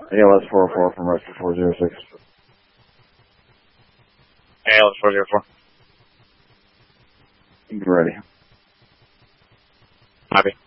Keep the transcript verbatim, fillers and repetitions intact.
A L S four oh four from Rescue four zero six. A L S four zero four. Ready. Copy.